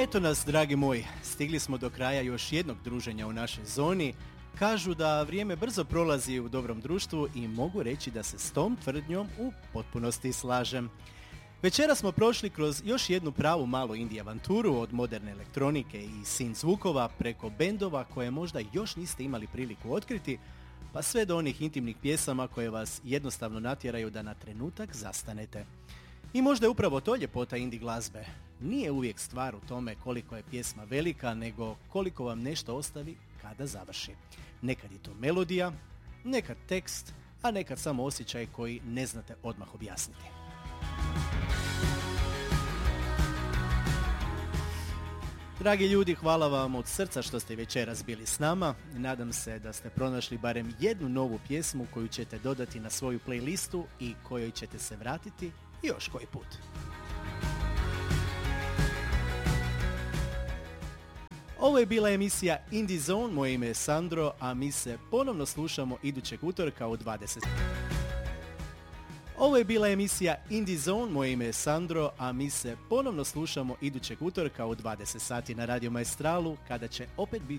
Eto nas, dragi moji, stigli smo do kraja još jednog druženja u našoj zoni. Kažu da vrijeme brzo prolazi u dobrom društvu i mogu reći da se s tom tvrdnjom u potpunosti slažem. Večera smo prošli kroz još jednu pravu malu indie avanturu od moderne elektronike i synth zvukova preko bendova koje možda još niste imali priliku otkriti, pa sve do onih intimnih pjesama koje vas jednostavno natjeraju da na trenutak zastanete. I možda je upravo to ljepota indie glazbe. Nije uvijek stvar u tome koliko je pjesma velika, nego koliko vam nešto ostavi kada završi. Nekad je to melodija, nekad tekst, a nekad samo osjećaj koji ne znate odmah objasniti. Dragi ljudi, hvala vam od srca što ste večeras bili s nama. Nadam se da ste pronašli barem jednu novu pjesmu koju ćete dodati na svoju playlistu i kojoj ćete se vratiti još koji put. Ovo je bila emisija Indie Zone, moje ime je Sandro, a mi se ponovno slušamo idućeg utorka u 20. Ovo je bila emisija Indie Zone, moje ime je Sandro, a mi se ponovno slušamo idućeg utorka u 20 sati na Radio Maestralu, kada će opet biti